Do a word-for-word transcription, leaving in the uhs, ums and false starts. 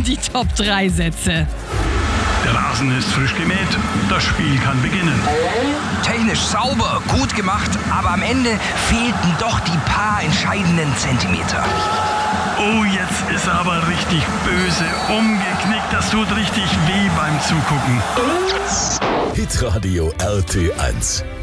die Top drei Sätze. Der Rasen ist frisch gemäht, das Spiel kann beginnen. Technisch sauber, gut gemacht, aber am Ende fehlten doch die paar entscheidenden Zentimeter. Oh, jetzt ist er aber richtig böse umgeknickt. Das tut richtig weh beim Zugucken. Hitradio R T eins.